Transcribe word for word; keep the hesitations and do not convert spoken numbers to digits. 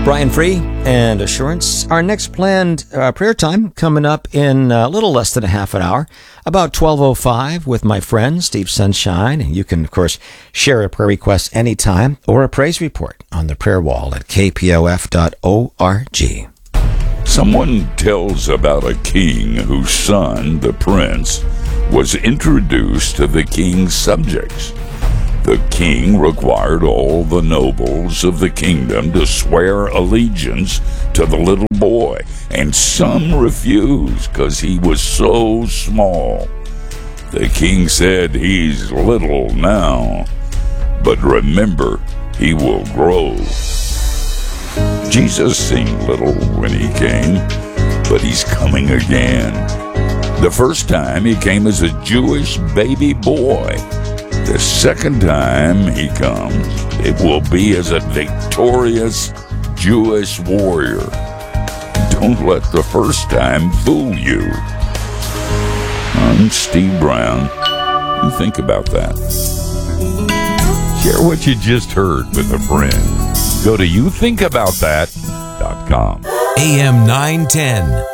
Brian Free and Assurance. Our next planned uh, prayer time coming up in a little less than a half an hour, about twelve oh five with my friend Steve Sunshine. And you can, of course, share a prayer request anytime or a praise report on the prayer wall at k p o f dot org. Someone tells about a king whose son, the prince, was introduced to the king's subjects. The king required all the nobles of the kingdom to swear allegiance to the little boy, and some refused because he was so small. The king said, "He's little now, but remember, he will grow." Jesus seemed little when he came, but he's coming again. The first time he came as a Jewish baby boy. The second time he comes, it will be as a victorious Jewish warrior. Don't let the first time fool you. I'm Steve Brown. You think about that. Share what you just heard with a friend. Go to you think about that dot com. A M nine ten,